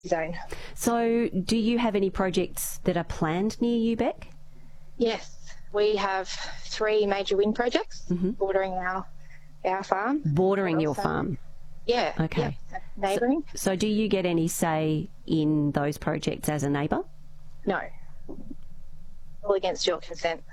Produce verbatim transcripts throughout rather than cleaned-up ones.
zone. So do you have any projects that are planned near you, Beck? Yes, we have three major wind projects mm-hmm. bordering our our farm. Bordering your farm? Yeah. Okay. Yeah, neighbouring. So, so do you get any say in those projects as a neighbour? No. All against your consent.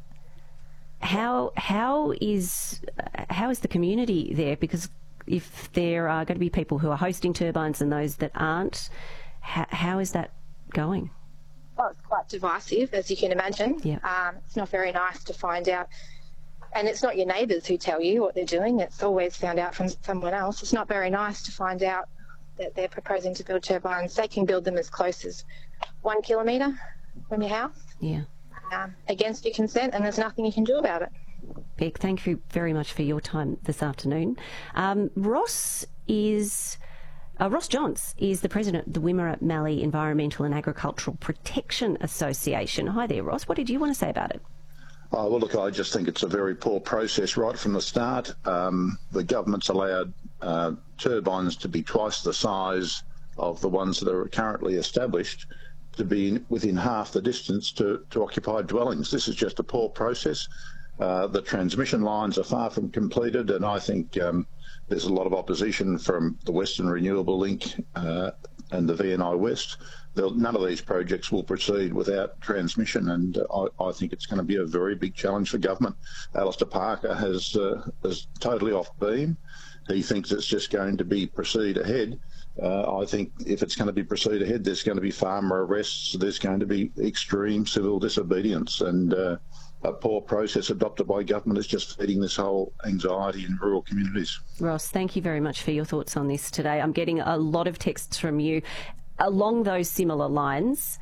How how is how is the community there? Because if there are going to be people who are hosting turbines and those that aren't, how, how is that going? Well, it's quite divisive, as you can imagine. Yeah. Um, it's not very nice to find out. And it's not your neighbours who tell you what they're doing. It's always found out from someone else. It's not very nice to find out that they're proposing to build turbines. They can build them as close as one kilometre from your house. Yeah. Um, against your consent, and there's nothing you can do about it. Beck, thank you very much for your time this afternoon. Um, Ross is... Uh, Ross Johns is the president of the Wimmera Mallee Environmental and Agricultural Protection Association. Hi there, Ross. What did you want to say about it? Oh, well, look, I just think it's a very poor process right from the start. Um, the government's allowed uh, turbines to be twice the size of the ones that are currently established to be within half the distance to, to occupied dwellings. This is just a poor process. Uh, the transmission lines are far from completed, and I think um, there's a lot of opposition from the Western Renewable Link uh, and the V N I West. They'll, none of these projects will proceed without transmission, and uh, I, I think it's going to be a very big challenge for government. Alistair Parker has uh, is totally off beam. He thinks it's just going to be proceed ahead. Uh, I think if it's going to be proceed ahead, there's going to be farmer arrests, there's going to be extreme civil disobedience, and uh, a poor process adopted by government is just feeding this whole anxiety in rural communities. Ross, thank you very much for your thoughts on this today. I'm getting a lot of texts from you along those similar lines.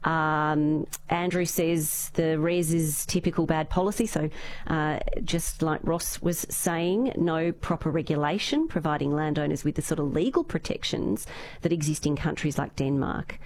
Um, Andrew says the res is typical bad policy, so uh, just like Ross was saying, no proper regulation providing landowners with the sort of legal protections that exist in countries like Denmark.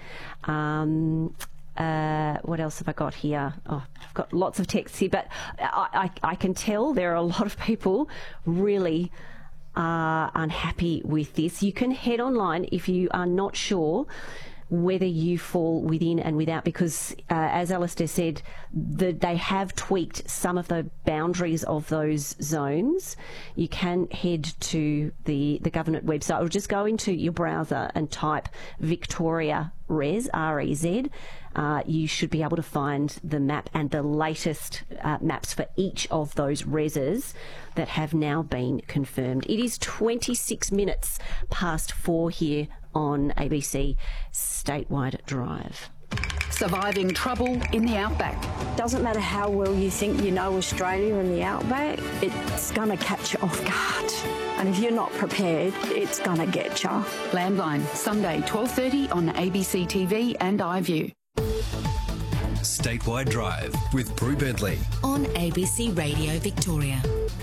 Um, Uh, what else have I got here? Oh, I've got lots of texts here, but I, I, I can tell there are a lot of people really uh, unhappy with this. You can head online if you are not sure whether you fall within and without, because uh, as Alistair said, the, they have tweaked some of the boundaries of those zones. You can head to the, the government website, or just go into your browser and type Victoria Res, R E Z. Uh, you should be able to find the map and the latest uh, maps for each of those reses that have now been confirmed. It is twenty-six minutes past four here on A B C Statewide Drive. Surviving trouble in the outback. Doesn't matter how well you think you know Australia and the outback, it's going to catch you off guard. And if you're not prepared, it's going to get you. Landline, Sunday, twelve thirty on A B C T V and iView. Statewide Drive with Brew Bentley on A B C Radio Victoria.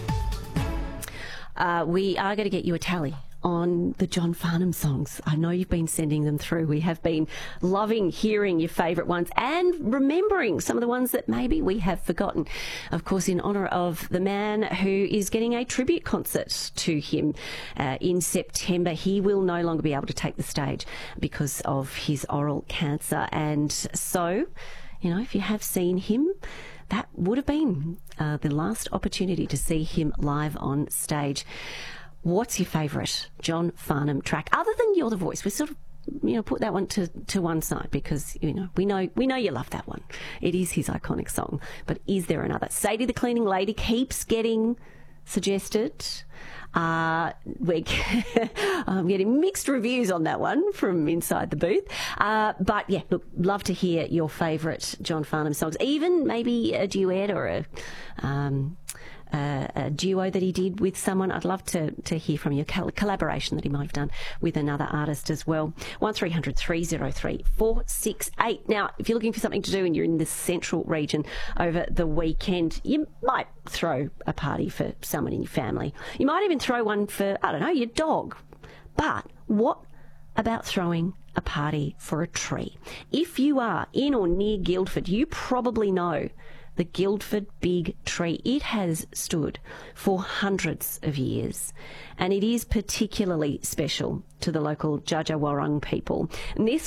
Uh, we are going to get you a tally on the John Farnham songs. I know you've been sending them through. We have been loving hearing your favourite ones and remembering some of the ones that maybe we have forgotten. Of course, in honour of the man who is getting a tribute concert to him uh, in September. He will no longer be able to take the stage because of his oral cancer. And so, you know, if you have seen him, that would have been uh, the last opportunity to see him live on stage. What's your favourite John Farnham track, other than You're the Voice? We sort of, you know, put that one to, to one side because, you know, we know we know you love that one. It is his iconic song. But is there another? Sadie the Cleaning Lady keeps getting suggested. Uh, we're I'm getting mixed reviews on that one from inside the booth. Uh, but yeah, look, love to hear your favourite John Farnham songs, even maybe a duet or a... Um, Uh, a duo that he did with someone. I'd love to, to hear from you, a collaboration that he might have done with another artist as well. one three hundred three oh three four six eight. Now, if you're looking for something to do and you're in the central region over the weekend, you might throw a party for someone in your family. You might even throw one for, I don't know, your dog. But what about throwing a party for a tree? If you are in or near Guildford, you probably know the Guildford Big Tree. It has stood for hundreds of years, and it is particularly special to the local Dja Dja Wurrung people. And this